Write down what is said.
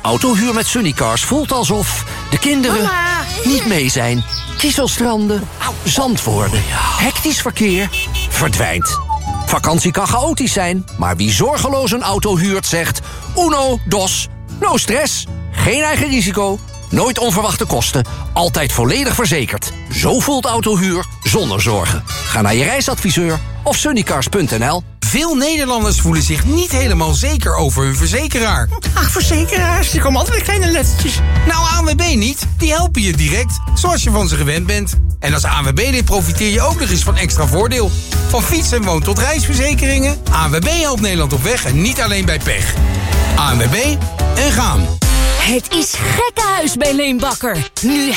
Autohuur met Sunnycars voelt alsof de kinderen niet mee zijn. Kieselstranden, zand worden, hectisch verkeer, verdwijnt. Vakantie kan chaotisch zijn, maar wie zorgeloos een auto huurt zegt... Uno, dos, no stress, geen eigen risico, nooit onverwachte kosten... altijd volledig verzekerd. Zo voelt autohuur zonder zorgen. Ga naar je reisadviseur of sunnycars.nl. Veel Nederlanders voelen zich niet helemaal zeker over hun verzekeraar. Ach, verzekeraars, er komen altijd weer kleine lettertjes. Nou, ANWB niet. Die helpen je direct, zoals je van ze gewend bent. En als ANWB-lid profiteer je ook nog eens van extra voordeel. Van fiets- en woon- tot reisverzekeringen. ANWB helpt Nederland op weg en niet alleen bij pech. ANWB en gaan. Het is gekkenhuis bij Leenbakker. Nu